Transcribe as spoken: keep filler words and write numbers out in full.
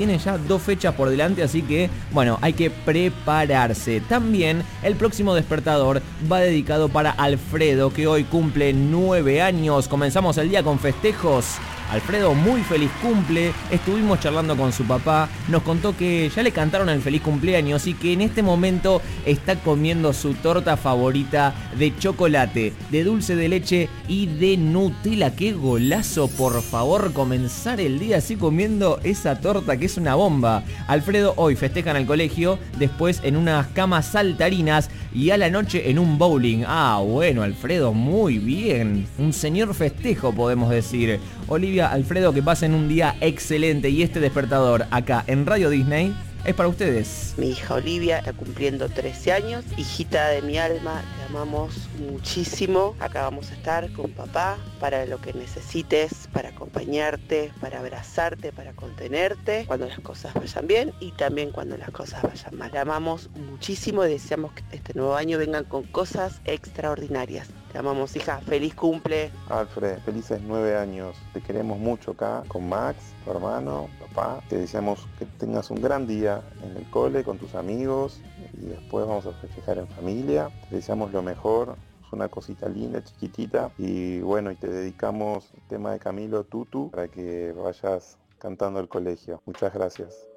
Tiene ya dos fechas por delante, así que, bueno, hay que prepararse. También el próximo despertador va dedicado para Alfredo, que hoy cumple nueve años. Comenzamos el día con festejos. Alfredo, muy feliz cumple. Estuvimos charlando con su papá. Nos contó que ya le cantaron el feliz cumpleaños y que en este momento está comiendo su torta favorita de chocolate, de dulce de leche y de Nutella. ¡Qué golazo! Por favor, comenzar el día así comiendo esa torta que es una bomba. Alfredo hoy festeja en el colegio, después en unas camas saltarinas y a la noche en un bowling. Ah, bueno, Alfredo, muy bien. Un señor festejo, podemos decir. Olivia, Alfredo, que pasen un día excelente y este despertador acá en Radio Disney es para ustedes. Mi hija Olivia está cumpliendo trece años, hijita de mi alma, te amamos muchísimo. Acá vamos a estar con papá para lo que necesites, para acompañarte, para abrazarte, para contenerte cuando las cosas vayan bien y también cuando las cosas vayan mal. Te amamos muchísimo y deseamos que este nuevo año vengan con cosas extraordinarias. Te amamos, hija. Feliz cumple. Alfred, felices nueve años. Te queremos mucho acá con Max, tu hermano, papá. Te deseamos que tengas un gran día en el cole con tus amigos y después vamos a festejar en familia. Te deseamos lo mejor. Es una cosita linda, chiquitita. Y bueno, y te dedicamos el tema de Camilo Tutu para que vayas cantando al colegio. Muchas gracias.